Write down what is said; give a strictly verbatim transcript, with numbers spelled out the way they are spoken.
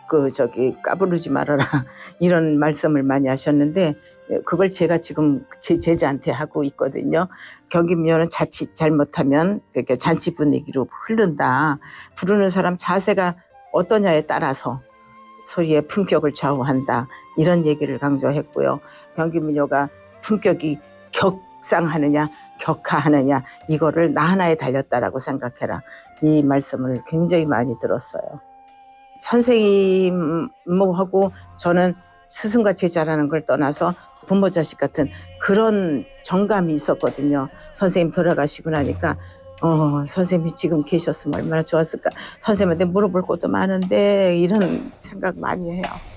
그 저기 까부르지 말아라 이런 말씀을 많이 하셨는데 그걸 제가 지금 제 제자한테 하고 있거든요. 경기민요는 자칫 잘못하면 그러니까 잔치 분위기로 흐른다. 부르는 사람 자세가 어떠냐에 따라서 소리의 품격을 좌우한다. 이런 얘기를 강조했고요. 경기민요가 품격이 격상하느냐 격하하느냐 이거를 나 하나에 달렸다라고 생각해라. 이 말씀을 굉장히 많이 들었어요. 선생님하고 저는 스승과 제자라는 걸 떠나서 부모 자식 같은 그런 정감이 있었거든요. 선생님 돌아가시고 나니까 어, 선생님이 지금 계셨으면 얼마나 좋았을까. 선생님한테 물어볼 것도 많은데 이런 생각 많이 해요.